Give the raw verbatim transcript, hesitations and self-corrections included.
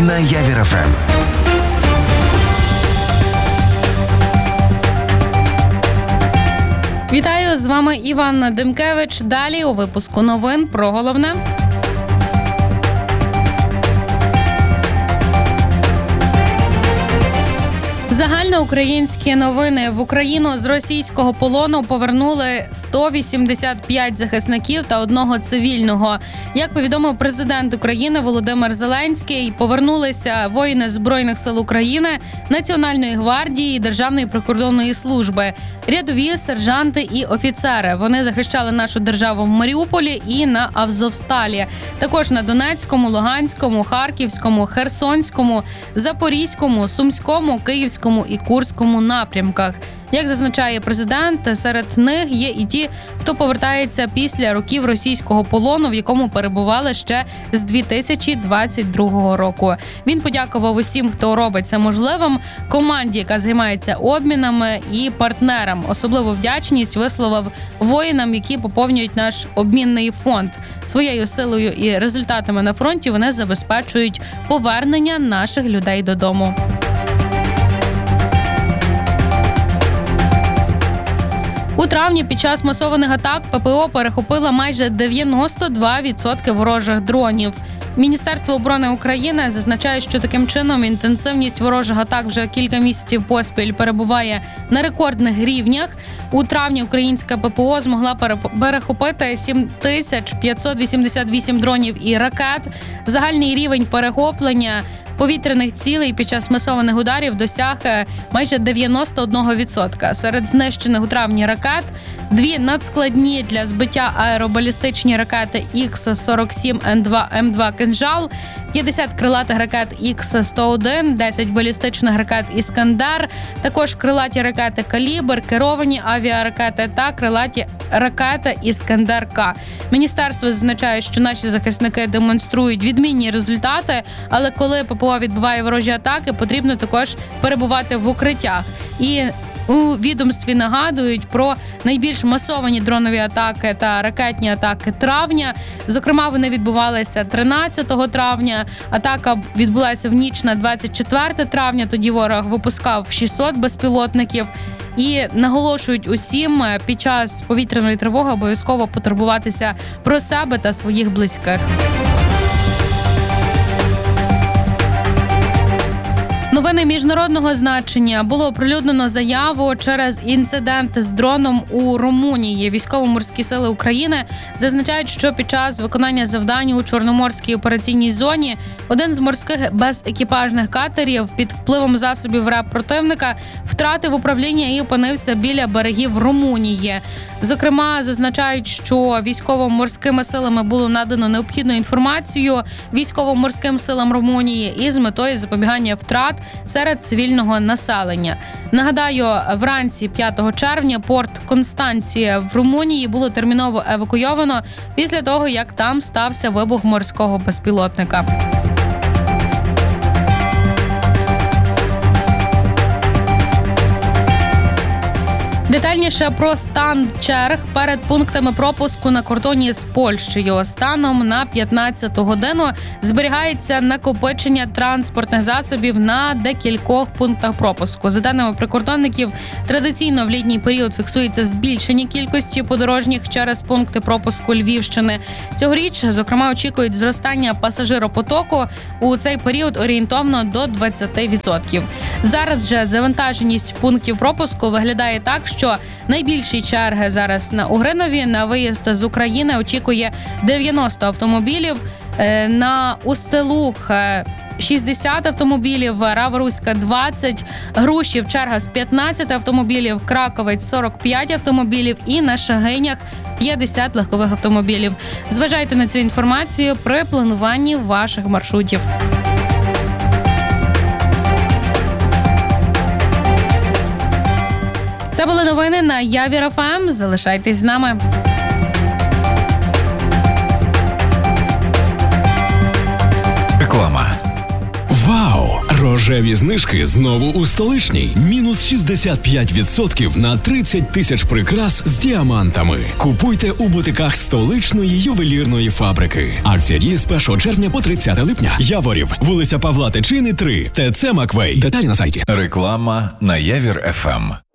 на Явір еф ем. Вітаю, з вами Іван Демкевич. Далі у випуску новин про головне. Загальноукраїнські новини. В Україну з російського полону повернули сто вісімдесят п'ять захисників та одного цивільного. Як повідомив президент України Володимир Зеленський, повернулися воїни Збройних сил України, Національної гвардії, Державної прикордонної служби, рядові, сержанти і офіцери. Вони захищали нашу державу в Маріуполі і на Азовсталі. Також на Донецькому, Луганському, Харківському, Херсонському, Запорізькому, Сумському, Київському і Курському напрямках. Як зазначає президент, серед них є і ті, хто повертається після років російського полону, в якому перебували ще з дві тисячі двадцять другого року. Він подякував усім, хто робить це можливим, команді, яка займається обмінами, і партнерам. Особливу вдячність висловив воїнам, які поповнюють наш обмінний фонд. Своєю силою і результатами на фронті вони забезпечують повернення наших людей додому. У травні під час масованих атак ППО перехопило майже дев'яносто два відсотки ворожих дронів. Міністерство оборони України зазначає, що таким чином інтенсивність ворожих атак вже кілька місяців поспіль перебуває на рекордних рівнях. У травні українська ППО змогла перехопити сім тисяч п'ятсот вісімдесят вісім дронів і ракет. Загальний рівень перехоплення повітряних цілей під час масованих ударів досяг майже дев'яносто один відсоток. Серед знищених у травні ракет дві надскладні для збиття аеробалістичні ракети ікс сорок сім ен два ем два «Кинжал», п'ятдесят крилатих ракет ікс сто один, десять балістичних ракет «Іскандер», також крилаті ракети «Калібр», керовані авіаракети та крилаті ракети «Іскандер-К». Міністерство зазначає, що наші захисники демонструють відмінні результати, але коли ППО відбиває ворожі атаки, потрібно також перебувати в укриттях. І у відомстві нагадують про найбільш масовані дронові атаки та ракетні атаки травня. Зокрема, вони відбувалися тринадцятого травня. Атака відбулася в ніч на двадцять четверте травня. Тоді ворог випускав шістсот безпілотників. І наголошують усім під час повітряної тривоги обов'язково потурбуватися про себе та своїх близьких. Новини міжнародного значення. Було оприлюднено заяву через інцидент з дроном у Румунії. Військово-морські сили України зазначають, що під час виконання завдань у Чорноморській операційній зоні один з морських безекіпажних катерів під впливом засобів РЕП противника втратив управління і опинився біля берегів Румунії. Зокрема, зазначають, що військово-морськими силами було надано необхідну інформацію військово-морським силам Румунії із метою запобігання втрат серед цивільного населення. Нагадаю, вранці п'ятого червня порт Констанція в Румунії було терміново евакуйовано після того, як там стався вибух морського безпілотника. Детальніше про стан черг перед пунктами пропуску на кордоні з Польщею. Станом на п'ятнадцяту годину зберігається накопичення транспортних засобів на декількох пунктах пропуску. За даними прикордонників, традиційно в літній період фіксується збільшення кількості подорожніх через пункти пропуску Львівщини. Цьогоріч, зокрема, очікують зростання пасажиропотоку у цей період орієнтовно до двадцять відсотків. Зараз же завантаженість пунктів пропуску виглядає так, що найбільші черги зараз на Угринові. На виїзд з України очікує дев'яносто автомобілів, на Устилух шістдесят автомобілів, Рава-Руська двадцять, Грушів черга з п'ятнадцять автомобілів, Краковець сорок п'ять автомобілів і на Шагинях п'ятдесят легкових автомобілів. Зважайте на цю інформацію при плануванні ваших маршрутів. Це були новини на Явір еф ем. Залишайтесь з нами. Реклама. Вау! Рож Рожеві знижки знову у столичній. Мінус шістдесят п'ять відсотків на тридцять тисяч прикрас з діамантами. Купуйте у бутиках столичної ювелірної фабрики. Акція діє з першого червня по тридцяте липня. Яворів, вулиця Павла Тичини, три. ТЦ Маквей. Деталі на сайті. Реклама на Явір еф ем.